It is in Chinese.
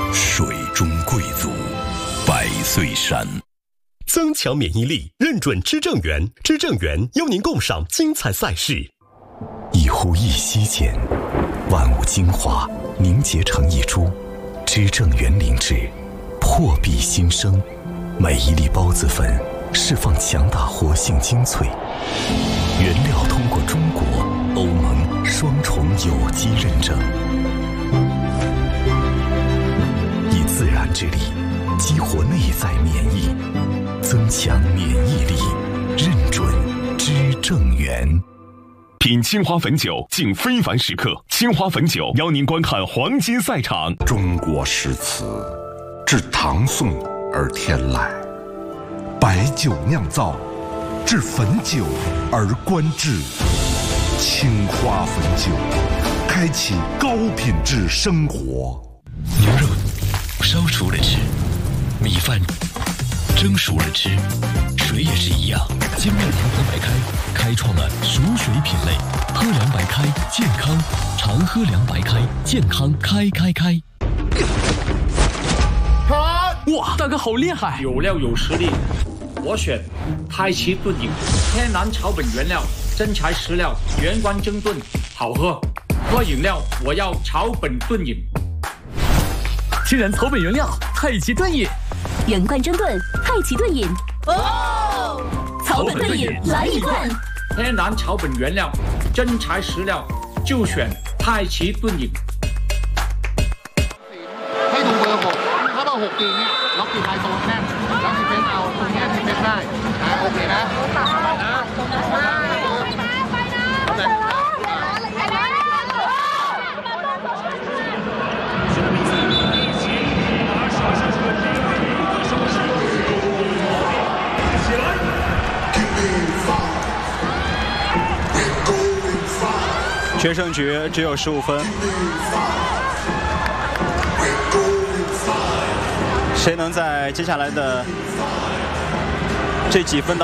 水中贵族，百岁山。 增强免疫力，认准知正源，知正源邀您共赏精彩赛事。 一呼一吸间，万物精华凝结成一株，知正源灵芝，破壁新生。每一粒孢子粉释放强大活性精粹，原料通过中国、欧盟双重有机认证，以自然之力激活内在免疫，增强免疫力，认准知正源。 品青花汾酒，敬非凡时刻。青花汾酒邀您观看黄金赛场。 中国诗词自唐宋而天来，白酒酿造，至汾酒而观之。青花汾酒，开启高品质生活。 牛肉烧熟了吃，米饭蒸熟了吃，水也是一样。精酿长河白开开创了熟水品类，喝凉白开健康，常喝凉白开健康开。 哇，大哥好厉害！ 有料有实力，我选太极炖饮，天然草本原料，真材实料，原罐蒸炖，好喝。喝饮料我要草本炖饮。 天然草本原料，太极炖饮， 原罐蒸炖，太极炖饮。哦，草本炖饮来一罐。 天然草本原料，真材实料，就選太極燉飲。 ให้ดูเบอร์6ถ้าเบอร์6ดีเนี่ยล็อกอยู่ท้ายโซนแน่นแล้วทีเฟสเอาตรงนี้ทีเฟสได้โอเคนะ决胜局只有15分，谁能在接下来的这几分当中